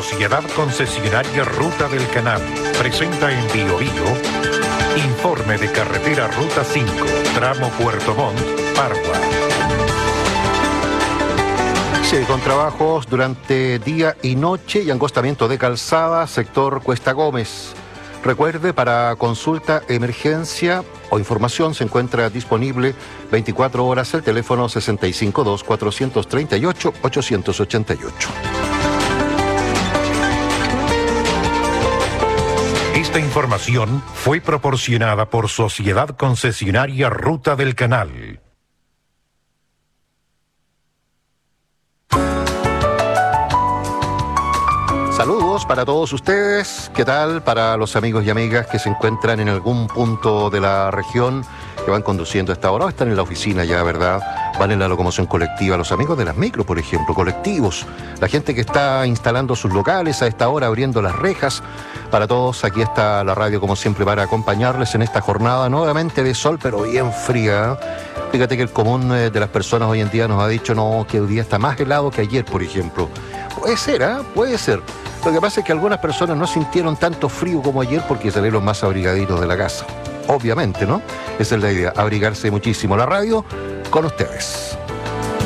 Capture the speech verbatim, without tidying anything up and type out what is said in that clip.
Sociedad Concesionaria Ruta del Canal presenta en Bio Bio informe de carretera Ruta cinco, tramo Puerto Montt, Pargua. Sí, con trabajos durante día y noche y angostamiento de calzada, sector Cuesta Gómez. Recuerde, para consulta, emergencia o información se encuentra disponible veinticuatro horas el teléfono sesenta y cinco dos, cuatrocientos treinta y ocho, ochocientos ochenta y ocho. Esta información fue proporcionada por Sociedad Concesionaria Ruta del Canal. Saludos para todos ustedes. ¿Qué tal para los amigos y amigas que se encuentran en algún punto de la región, que van conduciendo a esta hora o están en la oficina ya, ¿verdad? Van en la locomoción colectiva, los amigos de las micros, por ejemplo, colectivos, la gente que está instalando sus locales a esta hora, abriendo las rejas. Para todos, aquí está la radio como siempre para acompañarles en esta jornada nuevamente de sol, pero bien fría. Fíjate que el común de las personas hoy en día nos ha dicho no, que hoy día está más helado que ayer, por ejemplo. Puede ser, ¿ah? ¿eh? Puede ser. Lo que pasa es que algunas personas no sintieron tanto frío como ayer porque salieron más abrigaditos de la casa. Obviamente, ¿no? Esa es la idea, abrigarse muchísimo. La radio con ustedes.